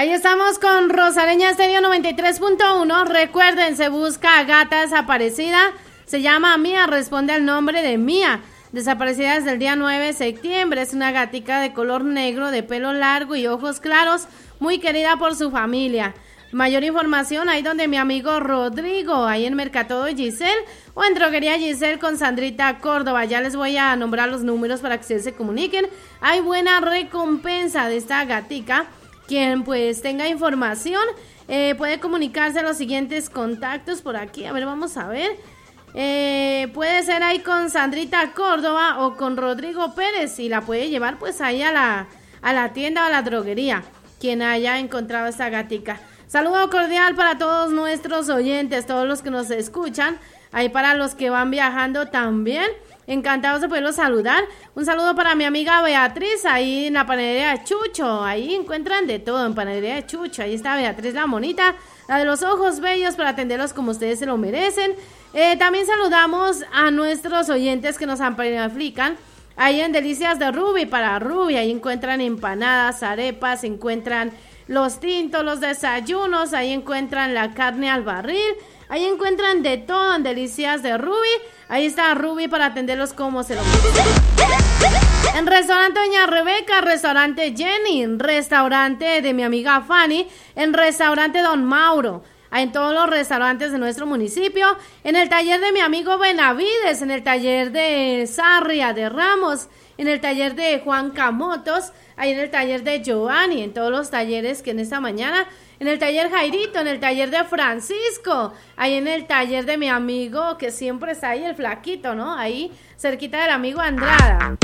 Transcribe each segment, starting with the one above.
Ahí estamos con Rosareña Estéreo 93.1. Recuerden, se busca gata desaparecida. Se llama Mía, responde al nombre de Mía. Desaparecida desde el día 9 de septiembre. Es una gatica de color negro, de pelo largo y ojos claros. Muy querida por su familia. Mayor información ahí donde mi amigo Rodrigo, ahí en Mercado Giselle o en Droguería Giselle con Sandrita Córdoba. Ya les voy a nombrar los números para que ustedes se comuniquen. Hay buena recompensa de esta gatica. Quien pues tenga información puede comunicarse a los siguientes contactos por aquí. A ver, vamos a ver. Puede ser ahí con Sandrita Córdoba o con Rodrigo Pérez y la puede llevar pues ahí a la tienda o a la droguería, quien haya encontrado esta gatica. Saludo cordial para todos nuestros oyentes, todos los que nos escuchan, ahí para los que van viajando también. Encantados de poderlos saludar. Un saludo para mi amiga Beatriz, ahí en la panadería de Chucho. Ahí encuentran de todo en panadería de Chucho. Ahí está Beatriz la monita, la de los ojos bellos, para atenderlos como ustedes se lo merecen. También saludamos a nuestros oyentes que nos amplifican ahí en Delicias de Ruby, para Ruby. Ahí encuentran empanadas, arepas, encuentran los tintos, los desayunos. Ahí encuentran la carne al barril. Ahí encuentran de todo en Delicias de Ruby. Ahí está Ruby para atenderlos como se lo merecen. En Restaurante Doña Rebeca, Restaurante Jenny, Restaurante de mi amiga Fanny, en Restaurante Don Mauro, en todos los restaurantes de nuestro municipio, en el taller de mi amigo Benavides, en el taller de Sarria de Ramos, en el taller de Juan Camotos, ahí en el taller de Giovanni, en todos los talleres que en esta mañana, en el taller Jairito, en el taller de Francisco, ahí en el taller de mi amigo que siempre está ahí, el flaquito, ¿no? Ahí cerquita del amigo Andrada.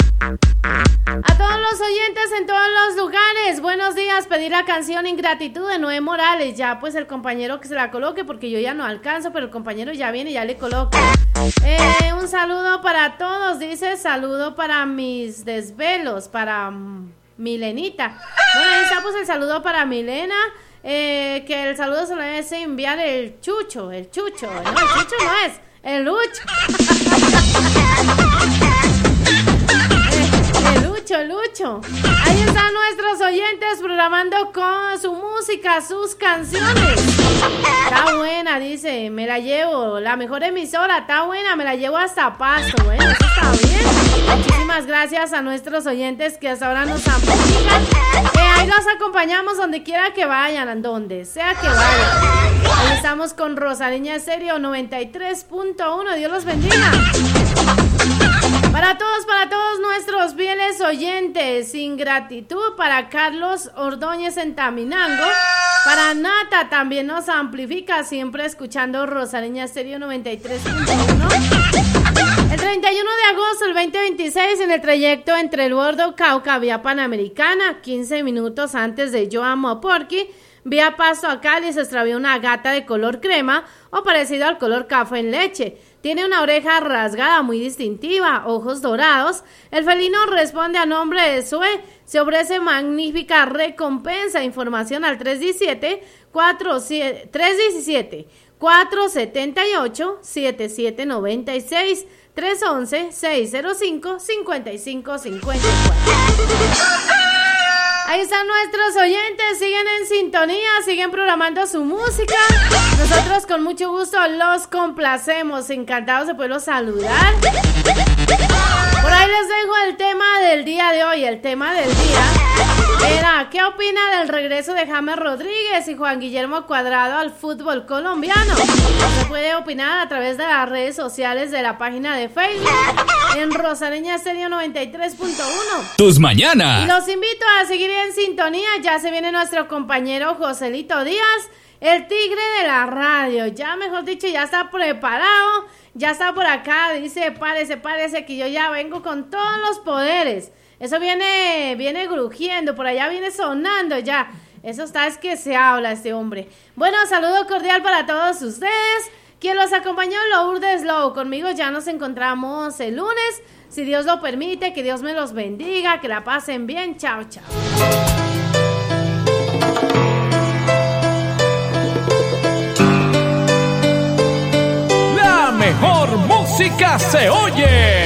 A todos los oyentes en todos los lugares, buenos días. Pedir la canción Ingratitud de Noé Morales. Ya pues el compañero que se la coloque, porque yo ya no alcanzo, pero el compañero ya viene y ya le coloca. Un saludo para todos, dice, saludo para mis desvelos, para Milenita. Bueno, ahí está pues el saludo para Milena. Que el saludo se lo debe enviar el Chucho. No, el Chucho no es, el Lucho. Lucho. Ahí están nuestros oyentes programando con su música, sus canciones. Está buena, dice, me la llevo, la mejor emisora, está buena, me la llevo hasta Pasto. Bueno, eso está bien. Muchísimas gracias a nuestros oyentes que hasta ahora nos amplifican. Ahí los acompañamos donde quiera que vayan, donde sea que vayan. Ahí estamos con Rosareña Estéreo 93.1. Dios los bendiga. Para todos nuestros fieles oyentes, Ingratitud para Carlos Ordóñez en Taminango, para Nata también nos amplifica, siempre escuchando Rosareña Estéreo 93.1. El 31 de agosto del 2026, en el trayecto entre el Bordo Cauca vía Panamericana, 15 minutos antes de Yo Amo a Porky, vía Pasto a Cali, se extravió una gata de color crema o parecido al color café en leche. Tiene una oreja rasgada muy distintiva, ojos dorados. El felino responde a nombre de Sue. Se ofrece magnífica recompensa. Información al 317-478-7796, 311-605-5554. Ahí están nuestros oyentes, siguen en sintonía, siguen programando su música. Nosotros con mucho gusto los complacemos, encantados de poderlos saludar. Por ahí les dejo el tema del día de hoy. El tema del día era: ¿qué opina del regreso de James Rodríguez y Juan Guillermo Cuadrado al fútbol colombiano? Se puede opinar a través de las redes sociales de la página de Facebook en Rosareña Estéreo 93.1. Tus mañanas. Y los invito a seguir en sintonía. Ya se viene nuestro compañero Joselito Díaz, el tigre de la radio. Ya, mejor dicho, ya está preparado. Ya está por acá. Dice, párese, que yo ya vengo con todos los poderes. Eso viene grujiendo, por allá viene sonando ya. Eso está, es que se habla este hombre. Bueno, saludo cordial para todos ustedes. Quien los acompañó, Lourdes Low. Conmigo ya nos encontramos el lunes, si Dios lo permite. Que Dios me los bendiga, que la pasen bien. Chao, chao. La mejor música se oye